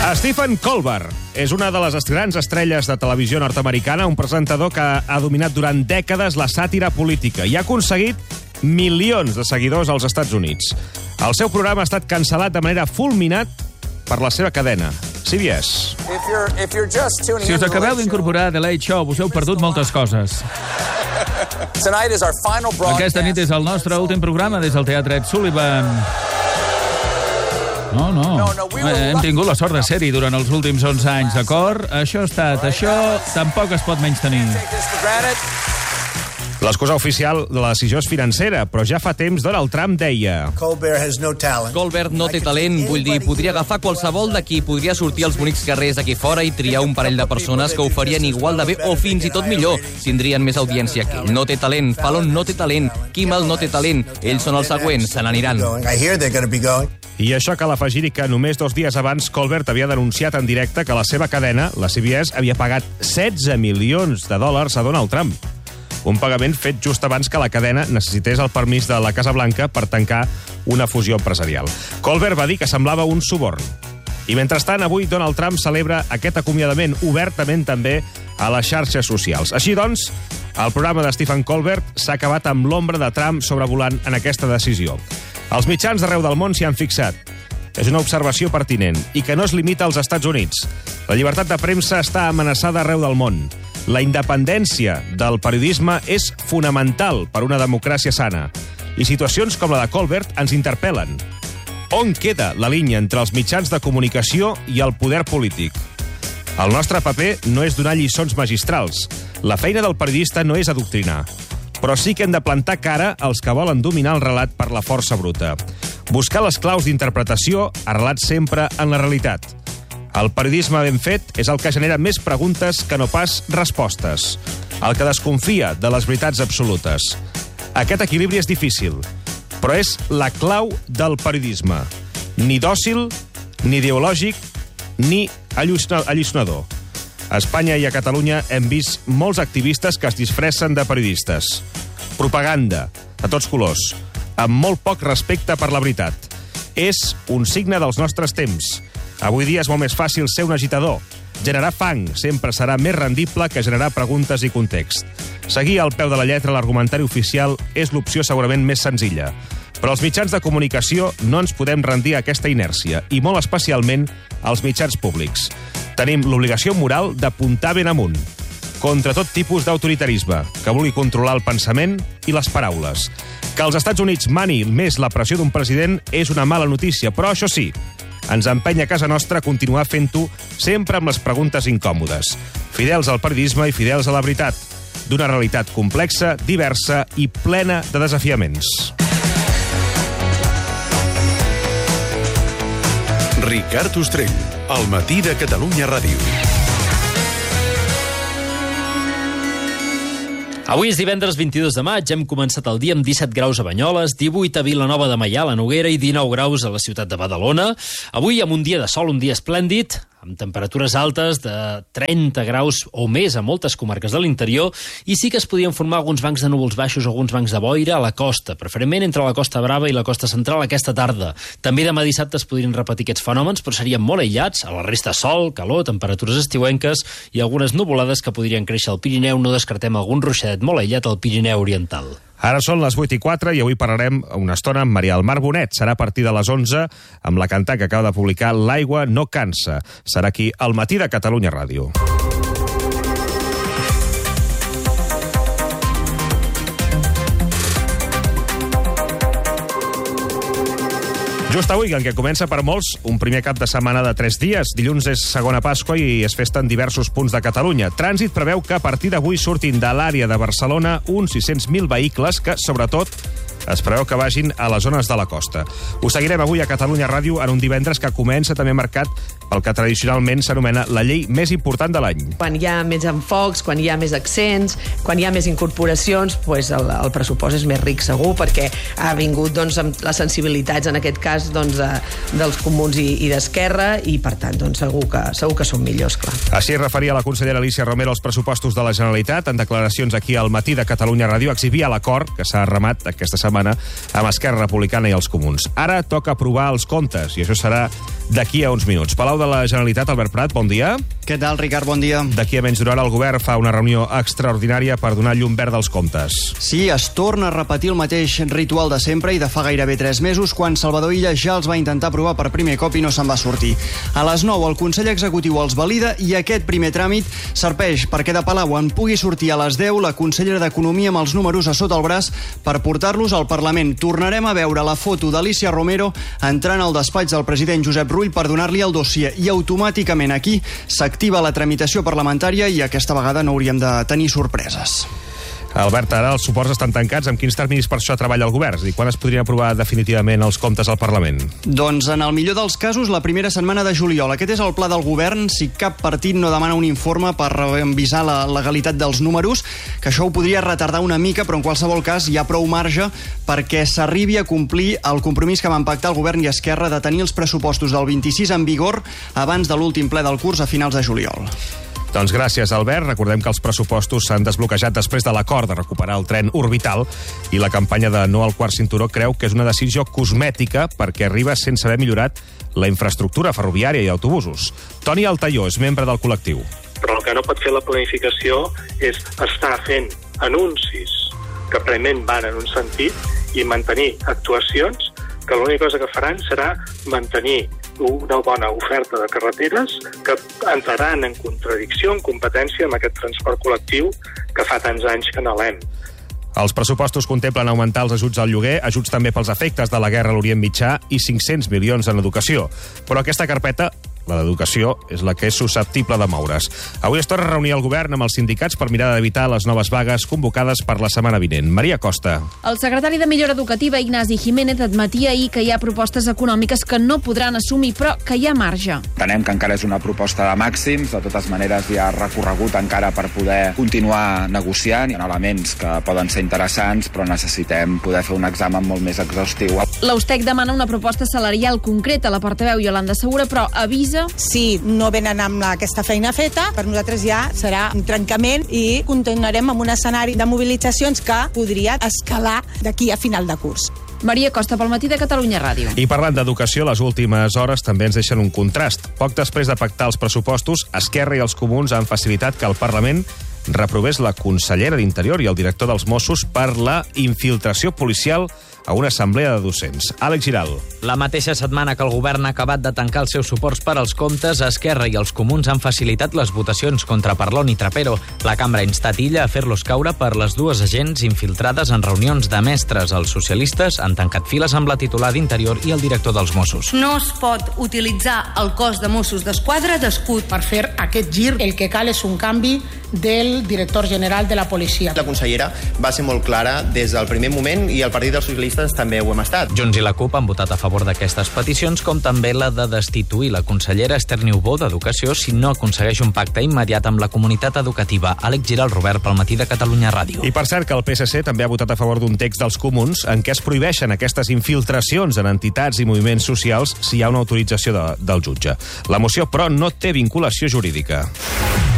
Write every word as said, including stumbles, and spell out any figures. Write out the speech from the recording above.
Stephen Colbert és una de les grans estrelles de televisió nord-americana, un presentador que ha dominat durant dècades la sàtira política i ha aconseguit milions de seguidors als Estats Units. El seu programa ha estat cancel·lat de manera fulminat per la seva cadena, C B S. Si us acabeu d'incorporar a The Late Show, us heu perdut moltes coses. Aquesta nit és el nostre últim programa des del Teatre Ed Sullivan. No, no. Hem tingut la sort de ser-hi durant els últims onze anys, d'acord? Això ha estat. Això tampoc es pot menystenir. L'excusa oficial de la decisió és financera, però ja fa temps Donald Trump deia: Colbert no té talent, vull dir, podria agafar qualsevol d'aquí, podria sortir als bonics carrers d'aquí fora i triar un parell de persones que ho farien igual de bé o fins i tot millor. Tindrien més audiència que ell. No té talent, Fallon no té talent, Kimmel no té talent, ells són els següents, se n'aniran. I això cal afegir-hi que només dos dies abans Colbert havia denunciat en directe que la seva cadena, la C B S, havia pagat setze milions de dòlars a Donald Trump. Un pagament fet just abans que la cadena necessités el permís de la Casa Blanca per tancar una fusió empresarial. Colbert va dir que semblava un suborn. I mentrestant, avui Donald Trump celebra aquest acomiadament obertament també a les xarxes socials. Així doncs, el programa de Stephen Colbert s'ha acabat amb l'ombra de Trump sobrevolant en aquesta decisió. Els mitjans d'arreu del món s'hi han fixat. És una observació pertinent i que no es limita als Estats Units. La llibertat de premsa està amenaçada arreu del món. La independència del periodisme és fonamental per una democràcia sana. I situacions com la de Colbert ens interpel·len. On queda la línia entre els mitjans de comunicació i el poder polític? El nostre paper no és donar lliçons magistrals. La feina del periodista no és adoctrinar. Però sí que hem de plantar cara als que volen dominar el relat per la força bruta. Buscar les claus d'interpretació arrelat sempre en la realitat. El periodisme ben fet és el que genera més preguntes que no pas respostes. El que desconfia de les veritats absolutes. Aquest equilibri és difícil, però és la clau del periodisme. Ni dòcil, ni ideològic, ni alliçonador. A Espanya i a Catalunya hem vist molts activistes que es disfressen de periodistes. Propaganda, de tots colors, amb molt poc respecte per la veritat. És un signe dels nostres temps. Avui dia és molt més fàcil ser un agitador. Generar fang sempre serà més rendible que generar preguntes i context. Seguir al peu de la lletra l'argumentari oficial és l'opció segurament més senzilla. Però els mitjans de comunicació no ens podem rendir a aquesta inèrcia, i molt especialment als mitjans públics. Tenim l'obligació moral d'apuntar ben amunt, contra tot tipus d'autoritarisme, que vulgui controlar el pensament i les paraules. Que als Estats Units mani més la pressió d'un president és una mala notícia, però això sí, ens empenya a casa nostra a continuar fent-ho sempre amb les preguntes incòmodes, fidels al periodisme i fidels a la veritat, d'una realitat complexa, diversa i plena de desafiaments. Ricard Ostrell, al matí de Catalunya Ràdio. Avui és divendres vint-i-dos de maig, hem començat el dia amb disset graus a Banyoles, divuit a Vilanova de Meià, la Noguera, i dinou graus a la ciutat de Badalona. Avui amb un dia de sol, un dia esplèndid, amb temperatures altes de trenta graus o més a moltes comarques de l'interior, i sí que es podien formar alguns bancs de núvols baixos o alguns bancs de boira a la costa, preferentment entre la Costa Brava i la Costa Central aquesta tarda. També demà dissabte es podrien repetir aquests fenòmens, però serien molt aïllats. A la resta sol, calor, temperatures estiuenques i algunes nuvolades que podrien créixer al Pirineu. No descartem algun ruixadet molt aïllat al Pirineu Oriental. Ara són les vuit i quatre i avui parlarem una estona amb Maria del Mar Bonet. Serà a partir de les onze amb la cantant que acaba de publicar L'aigua no cansa. Serà aquí al matí de Catalunya Ràdio. Just avui, en què comença per molts un primer cap de setmana de tres dies. Dilluns és segona Pasqua i es festa en diversos punts de Catalunya. Trànsit preveu que a partir d'avui surtin de l'àrea de Barcelona uns sis-cents mil vehicles que, sobretot, es preveu que vagin a les zones de la costa. Ho seguirem avui a Catalunya Ràdio en un divendres que comença també marcat pel que tradicionalment s'anomena la llei més important de l'any. Quan hi ha més enfocs, quan hi ha més accents, quan hi ha més incorporacions, doncs el, el pressupost és més ric segur, perquè ha vingut doncs, amb les sensibilitats, en aquest cas, doncs, de, dels comuns i, i d'Esquerra, i per tant doncs, segur, que, segur que són millors, clar. Així es referia la consellera Alícia Romero als pressupostos de la Generalitat. En declaracions aquí al matí de Catalunya Ràdio exhibia l'acord que s'ha remat aquesta setmana setmana amb Esquerra Republicana i els Comuns. Ara toca aprovar els comptes, i això serà d'aquí a uns minuts. Palau de la Generalitat, Albert Prat, bon dia. Què tal, Ricard? Bon dia. D'aquí a menys d'una hora el govern fa una reunió extraordinària per donar llum verd als comptes. Sí, es torna a repetir el mateix ritual de sempre i de fa gairebé tres mesos, quan Salvador Illa ja els va intentar aprovar per primer cop i no se'n va sortir. A les nou el Consell Executiu els valida i aquest primer tràmit serveix perquè de Palau en pugui sortir a les deu la consellera d'Economia amb els números a sota el braç per portar-los al Parlament. Tornarem a veure la foto d'Alícia Romero entrant al despatx del president Josep Rull per donar-li el dossier i automàticament aquí s'activa la tramitació parlamentària i aquesta vegada no hauríem de tenir sorpreses. Albert, ara els suports estan tancats. Amb quins terminis per això treballa el govern? I quan es podrien aprovar definitivament els comptes al Parlament? Doncs en el millor dels casos, la primera setmana de juliol. Aquest és el pla del govern si cap partit no demana un informe per revisar la legalitat dels números, que això ho podria retardar una mica, però en qualsevol cas hi ha prou marge perquè s'arribi a complir el compromís que van pactar el govern i Esquerra de tenir els pressupostos del vint-i-sis en vigor abans de l'últim ple del curs a finals de juliol. Doncs gràcies, Albert. Recordem que els pressupostos s'han desbloquejat després de l'acord de recuperar el tren orbital i la campanya de No al quart cinturó creu que és una decisió cosmètica perquè arriba sense haver millorat la infraestructura ferroviària i autobusos. Toni Altaió és membre del col·lectiu. Però el que no pot fer la planificació és estar fent anuncis que prement van en un sentit i mantenir actuacions que l'única cosa que faran serà mantenir una bona oferta de carreteres que entraran en contradicció, en competència amb aquest transport col·lectiu que fa tants anys que anhelem. Els pressupostos contemplen augmentar els ajuts al lloguer, ajuts també pels efectes de la guerra a l'Orient Mitjà i cinc-cents milions en educació. Però aquesta carpeta, la d'educació, és la que és susceptible de moure's. Avui es torna a reunir el govern amb els sindicats per mirar d'evitar les noves vagues convocades per la setmana vinent. Maria Costa. El secretari de Millora Educativa, Ignasi Jiménez, admetia ahir que hi ha propostes econòmiques que no podran assumir, però que hi ha marge. Entenem que encara és una proposta de màxims, de totes maneres hi ha recorregut encara per poder continuar negociant. Hi ha elements que poden ser interessants, però necessitem poder fer un examen molt més exhaustiu. L'Eustec demana una proposta salarial concreta. La portaveu Iolanda Segura, però avisa... Si no venen amb aquesta feina feta, per nosaltres ja serà un trencament i continuarem amb un escenari de mobilitzacions que podria escalar d'aquí a final de curs. Maria Costa, pel Matí de Catalunya Ràdio. I parlant d'educació, les últimes hores també ens deixen un contrast. Poc després de pactar els pressupostos, Esquerra i els Comuns han facilitat que el Parlament reprovés la consellera d'Interior i el director dels Mossos per la infiltració policial a una assemblea de docents. Àlex Giral. La mateixa setmana que el govern ha acabat de tancar els seus suports per als comptes, Esquerra i els Comuns han facilitat les votacions contra Parlon i Trapero. La cambra ha instat Illa a fer-los caure per les dues agents infiltrades en reunions de mestres. Els socialistes han tancat files amb la titular d'Interior i el director dels Mossos. No es pot utilitzar el cos de Mossos d'Esquadra d'escut. Per fer aquest gir, el que cal és un canvi del director general de la policia. La consellera va ser molt clara des del primer moment i el Partit dels Socialistes també ho hem estat. Junts i la CUP han votat a favor d'aquestes peticions, com també la de destituir la consellera Esther Niubó d'Educació si no aconsegueix un pacte immediat amb la comunitat educativa. Àlex Giral, Robert, pel Matí de Catalunya Ràdio. I per cert que el P S C també ha votat a favor d'un text dels Comuns en què es prohibeixen aquestes infiltracions en entitats i moviments socials si hi ha una autorització de, del jutge. La moció, però, no té vinculació jurídica.